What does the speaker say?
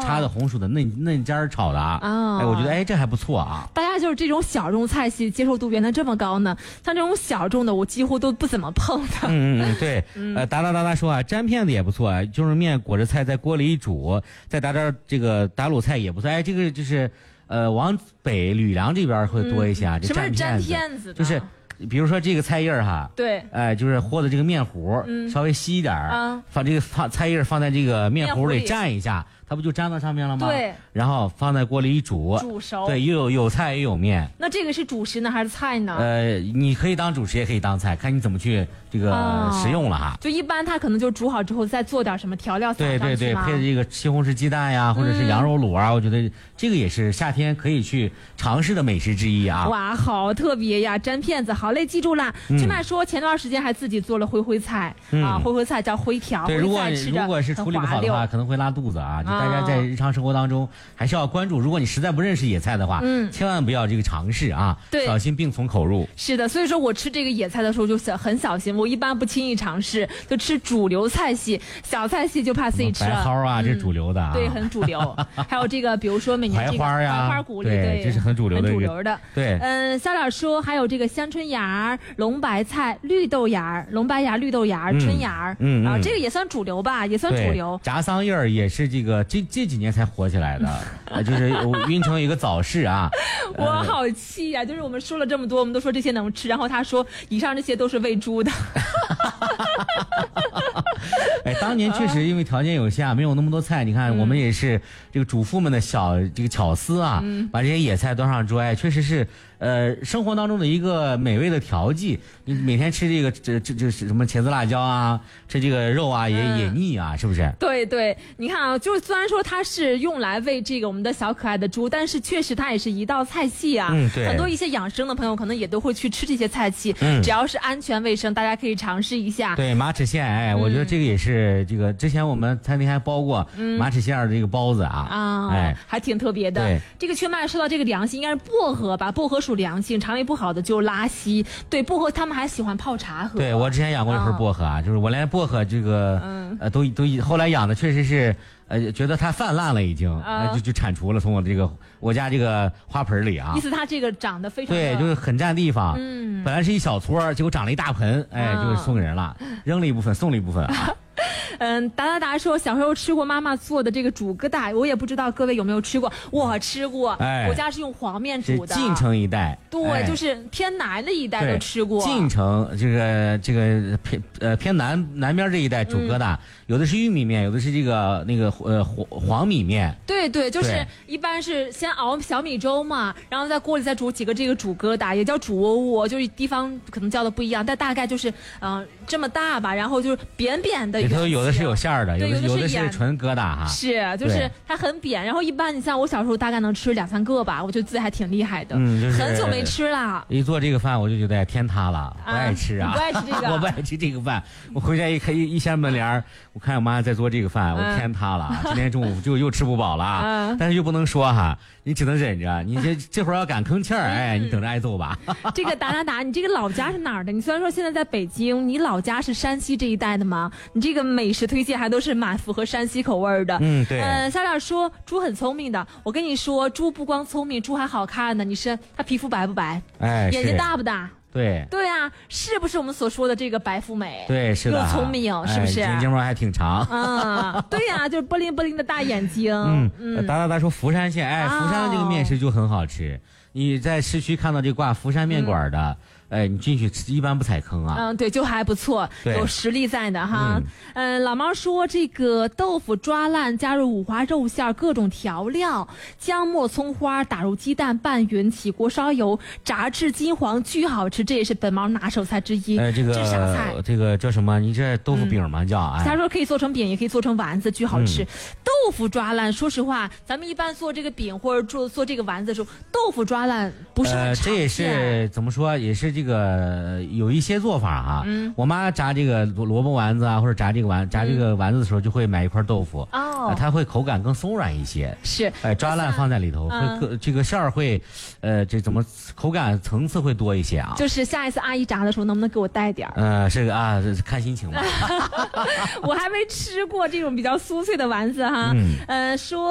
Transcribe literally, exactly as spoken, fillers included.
插的红薯的嫩嫩尖儿炒的啊， 哦、 哎，我觉得哎这还不错啊。 大家就是这种小众菜系接受度原来这么高呢，像这种小众的我几乎都不怎么碰的。 嗯嗯嗯，对，嗯、呃，达达达达说啊，粘片子也不错啊，就是面裹着菜在锅里一煮，再打点这个打卤菜也不错。哎，这个就是呃往北吕梁这边会多一些啊， 嗯、 这什么是粘片片子？ 就是。比如说这个菜叶哈， 对， 哎、呃，就是和的这个面糊、嗯、稍微稀一点儿、啊，放这个放菜叶放在这个面糊里蘸一下，它不就粘到上面了吗？ 对， 然后放在锅里一煮， 煮熟， 对，又有有菜也有面。 那这个是主食呢还是菜呢？ 呃，你可以当主食，也可以当菜，看你怎么去这个食用了哈。 哦、就一般它可能就煮好之后再做点什么调料撒上去吗？ 对对对，配的这个西红柿鸡蛋呀，或者是羊肉卤啊，嗯、我觉得这个也是夏天可以去尝试的美食之一啊。 哇，好特别呀，粘片子，好嘞，记住啦。 嗯、 春麦说前段时间还自己做了灰灰菜、嗯、啊，灰灰菜叫灰条， 对， 灰如果菜吃着如果是处理不好的话，可能会拉肚子啊。就大家在日常生活当中还是要关注，如果你实在不认识野菜的话，嗯，千万不要这个尝试啊， 对， 小心病从口入。 是的，所以说我吃这个野菜的时候就小很小心，我一般不轻易尝试，就吃主流菜系，小菜系就怕自己吃了。 白蒿啊，嗯、这是主流的啊， 对，很主流。还有这个，比如说每年这个槐花呀， 槐花谷里， 对，这是很主流的， 很主流的。 对， 嗯，小点说还有这个香椿芽、龙白菜、绿豆芽、龙白芽、绿豆芽、 嗯、 春芽， 嗯啊，这个也算主流吧，也算主流。 炸桑叶儿也是这个这这几年才火起来的，呃，就是运城有一个早市啊。 我好气呀、啊！就是我们说了这么多，我们都说这些能吃，然后他说以上这些都是喂猪的。 哎，当年确实因为条件有限，没有那么多菜。你看，嗯、我们也是这个主妇们的小这个巧思啊，嗯、把这些野菜端上桌，哎，确实是呃生活当中的一个美味的调剂。你每天吃这个这这这什么茄子辣椒啊，吃这个肉啊，也、嗯、也腻啊，是不是？ 对对，你看啊，就虽然说它是用来喂这个我们的小可爱的猪，但是确实它也是一道菜系啊。 嗯，对。 很多一些养生的朋友可能也都会去吃这些菜系， 嗯， 只要是安全卫生，大家可以尝试一下。 对，马齿苋，哎，嗯、我觉得这个也是这个之前我们餐厅还包过马齿苋的这个包子啊， 啊、嗯， 哎， 还挺特别的。 对， 这个缺麦说到这个良性，应该是薄荷吧？薄荷属良性，肠胃不好的就拉稀。对，薄荷他们还喜欢泡茶喝。 对，我之前养过一盆薄荷啊，嗯、就是我连薄荷这个，嗯、呃，都都后来养的确实是。呃，觉得它泛滥了已经，呃，就就铲除了，从我这个我家这个花盆里啊。 意思它这个长得非常对，就是很占地方。 嗯， 本来是一小撮，结果长了一大盆，哎，就是送给人了，扔了一部分，送了一部分啊。 嗯，达达达说小时候吃过妈妈做的这个煮疙瘩，我也不知道各位有没有吃过，我吃过， 哎， 我家是用黄面煮的。 晋城一带， 对， 哎、 就是偏南的一带都吃过。 晋城这个这个偏呃偏南南边这一带煮疙瘩，嗯、有的是玉米面，有的是这个那个呃黄黄米面。 对对，就是一般是先熬小米粥嘛，然后在锅里再煮几个这个煮疙瘩，也叫煮窝窝，就是地方可能叫的不一样，但大概就是嗯、呃、这么大吧，然后就是扁扁的。 里头有的是有馅儿的，有的有的是纯疙瘩哈。 是，就是它很扁，然后一般你像我小时候大概能吃两三个吧，我觉得自己还挺厉害的。 嗯，就是很久没吃了。 一做这个饭我就觉得天塌了，不爱吃啊！ 不爱吃这个， 我不爱吃这个饭。我回家一看一一掀门帘，我看我妈在做这个饭，我天塌了。今天中午就又吃不饱了啊！但是又不能说哈，你只能忍着。你这这会儿要敢吭气儿，哎，你等着挨揍吧。 这个达达达，你这个老家是哪儿的？你虽然说现在在北京，你老家是山西这一带的吗？你这个美食推荐还都是蛮符合山西口味的。 嗯，对。 呃，小点说猪很聪明的，我跟你说，猪不光聪明，猪还好看呢。你是它皮肤白不白？ 哎， 眼睛大不大？ 对对啊，是不是我们所说的这个白富美？ 对，是的， 又聪明，是不是？ 眼睛毛还挺长。 嗯，对呀、啊，就是波灵波灵的大眼睛。 嗯嗯，达达达说福山县，哎，福山的这个面食就很好吃。哦、你在市区看到这挂福山面馆的。嗯哎，你进去一般不踩坑啊？ 嗯，对，就还不错，有实力在的哈。嗯，嗯老猫说这个豆腐抓烂，加入五花肉馅，各种调料，姜末、葱花打入鸡蛋拌匀，起锅烧油，炸至金黄，巨好吃。这也是本猫拿手菜之一。 哎，这个这啥菜？ 这个叫什么？你这豆腐饼吗？嗯、叫？哎， 他说可以做成饼，也可以做成丸子，巨好吃。嗯、豆腐抓烂，说实话，咱们一般做这个饼或者做做这个丸子的时候，豆腐抓烂不是很常见。 呃、这也是怎么说？也是这个。这个有一些做法啊，嗯，我妈炸这个萝卜丸子啊，或者炸这个丸炸这个丸子的时候，就会买一块豆腐， 哦、 呃，它会口感更松软一些， 是， 哎，抓烂放在里头，嗯、会这个馅儿会，呃，这怎么口感层次会多一些啊？ 就是下一次阿姨炸的时候，能不能给我带点儿？ 呃，这个啊，看心情吧。 我还没吃过这种比较酥脆的丸子哈，嗯，呃，说。